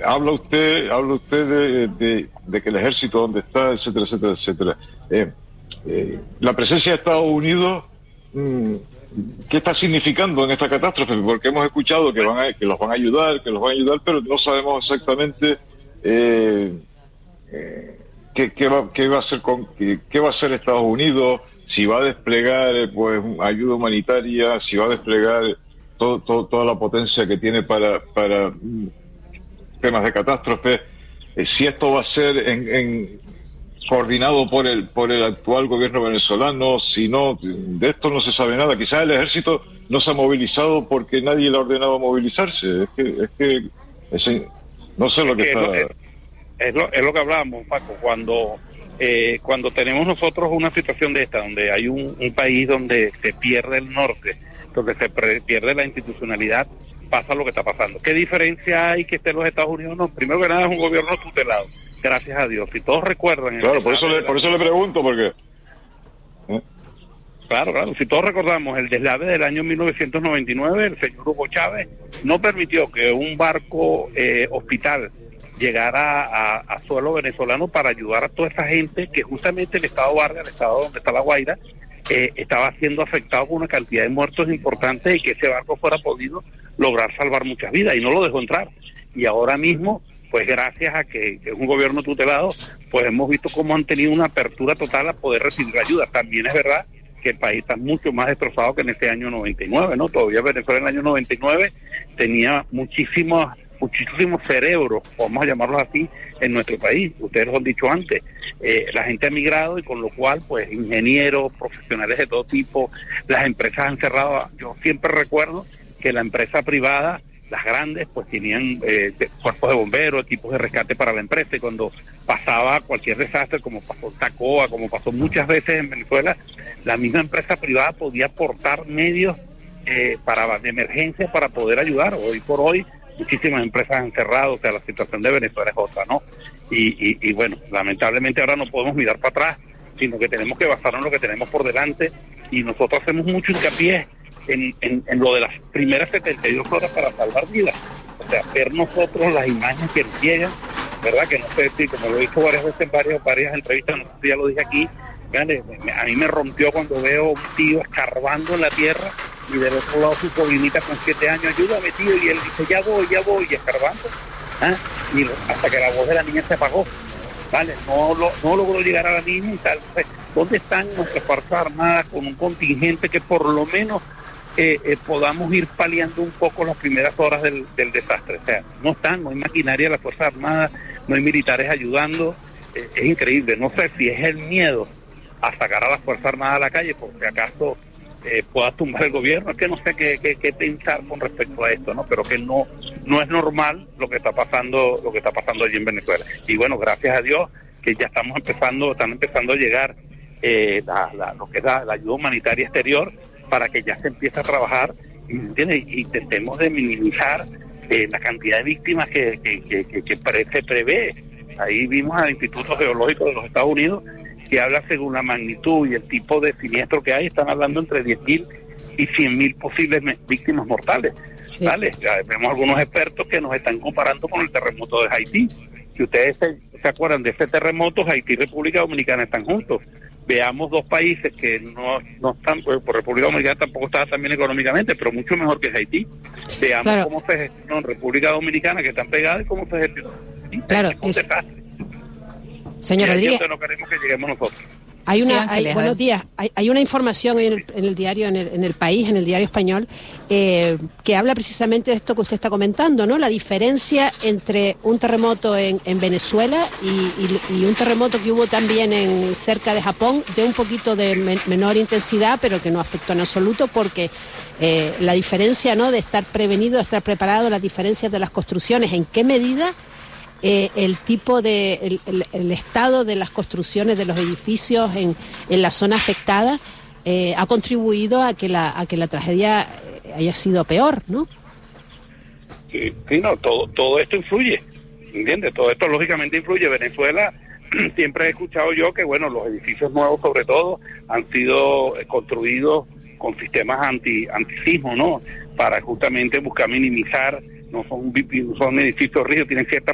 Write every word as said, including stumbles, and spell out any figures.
habla usted, habla usted de, de, de que el ejército dónde está, etcétera, etcétera, etcétera. Eh, eh, la presencia de Estados Unidos, mmm, ¿qué está significando en esta catástrofe? Porque hemos escuchado que van a, que los van a ayudar, que los van a ayudar, pero no sabemos exactamente eh, eh, qué, qué, va, qué va a hacer con qué, qué va a hacer Estados Unidos, si va a desplegar eh, pues ayuda humanitaria, si va a desplegar todo, todo, toda la potencia que tiene para para mm, temas de catástrofe, eh, si esto va a ser en, en coordinado por el por el actual gobierno venezolano, si no, de esto no se sabe nada. Quizás el ejército no se ha movilizado porque nadie le ha ordenado movilizarse. Es que es que es, no sé lo que, que está... Es, es, lo, es lo que hablábamos, Paco, cuando eh, cuando tenemos nosotros una situación de esta, donde hay un, un país donde se pierde el norte, donde se pre- pierde la institucionalidad, pasa lo que está pasando. ¿Qué diferencia hay que esté en los Estados Unidos? No, primero que nada es un gobierno tutelado, gracias a Dios. Si todos recuerdan... Claro, por eso, le, por eso le pregunto, porque... ¿Eh? Claro, claro. Si todos recordamos el deslave del año mil novecientos noventa y nueve, el señor Hugo Chávez no permitió que un barco eh, hospital llegara a, a suelo venezolano para ayudar a toda esa gente que justamente el estado Vargas, el estado donde está La Guaira, eh, estaba siendo afectado con una cantidad de muertos importantes y que ese barco fuera podido lograr salvar muchas vidas y no lo dejó entrar. Y ahora mismo, pues gracias a que, que es un gobierno tutelado, pues hemos visto cómo han tenido una apertura total a poder recibir ayuda. También es verdad que el país está mucho más destrozado que en ese año noventa y nueve, ¿no? Todavía Venezuela en el año noventa y nueve tenía muchísimos, muchísimos cerebros, vamos a llamarlos así, en nuestro país. Ustedes lo han dicho antes, eh, la gente ha migrado y con lo cual, pues, ingenieros, profesionales de todo tipo, las empresas han cerrado. Yo siempre recuerdo que la empresa privada, las grandes, pues tenían eh, cuerpos de bomberos, equipos de rescate para la empresa, y cuando pasaba cualquier desastre, como pasó en Tacoa, como pasó muchas veces en Venezuela, la misma empresa privada podía aportar medios eh, para de emergencia para poder ayudar. Hoy por hoy, muchísimas empresas han cerrado, o sea, la situación de Venezuela es otra, ¿no? Y, y, y bueno, lamentablemente ahora no podemos mirar para atrás, sino que tenemos que basarnos en lo que tenemos por delante, y nosotros hacemos mucho hincapié En, en, en lo de las primeras setenta y dos horas para salvar vidas. O sea, ver nosotros las imágenes que nos llegan, ¿verdad? Que no sé si, como lo he dicho varias veces en varias, varias entrevistas, no sé si ya lo dije aquí, ¿vale? A mí me rompió cuando veo un tío escarbando en la tierra y del otro lado su sobrinita con siete años, ayúdame tío, y él dice, ya voy, ya voy, y escarbando, ¿ah? Y hasta que la voz de la niña se apagó, ¿vale? No, lo, no logró llegar a la niña y tal. Entonces, ¿dónde están nuestras Fuerzas Armadas con un contingente que por lo menos Eh, eh, podamos ir paliando un poco las primeras horas del, del desastre? O sea, no están, no hay maquinaria de las Fuerzas Armadas, no hay militares ayudando. Eh, es increíble. No sé si es el miedo a sacar a las Fuerzas Armadas a la calle, por si acaso eh, pueda tumbar el gobierno. Es que no sé qué, qué, qué pensar con respecto a esto, ¿no? Pero que no no es normal lo que está pasando lo que está pasando allí en Venezuela. Y bueno, gracias a Dios que ya estamos empezando, están empezando a llegar eh, la, la, lo que es la, la ayuda humanitaria exterior, para que ya se empiece a trabajar, ¿entiendes? Y intentemos de minimizar eh, la cantidad de víctimas que, que, que, que, que pre, se prevé. Ahí vimos al Instituto Geológico de los Estados Unidos, que habla según la magnitud y el tipo de siniestro que hay, están hablando entre diez mil y cien mil posibles me, víctimas mortales. Sí. ¿Vale? Ya vemos algunos expertos que nos están comparando con el terremoto de Haití. Si ustedes se, se acuerdan de ese terremoto, Haití y República Dominicana están juntos. Veamos dos países que no, no están, pues por República Dominicana tampoco está tan bien económicamente, pero mucho mejor que Haití. Veamos claro. cómo se gestionó en República Dominicana, que están pegadas, y cómo se gestionó. Claro, es... Señor Rodríguez, no queremos que lleguemos nosotros. Hay una, sí, hay, buenos días. Hay, hay una información en el, en el diario, en el, en el País, en el diario español, eh, que habla precisamente de esto que usted está comentando, ¿no? La diferencia entre un terremoto en, en Venezuela y, y, y un terremoto que hubo también en cerca de Japón, de un poquito de men, menor intensidad, pero que no afectó en absoluto, porque eh, la diferencia, ¿no?, de estar prevenido, de estar preparado, las diferencias de las construcciones, en qué medida Eh, el tipo de el, el, el estado de las construcciones de los edificios en, en la zona afectada eh, ha contribuido a que la a que la tragedia haya sido peor, ¿no? Sí, sí, no, todo todo esto influye, ¿entiendes? Todo esto lógicamente influye. Venezuela, siempre he escuchado yo que, bueno, los edificios nuevos sobre todo han sido construidos con sistemas anti antisismo, ¿no? Para justamente buscar minimizar. No son, son edificios rígidos, tienen ciertas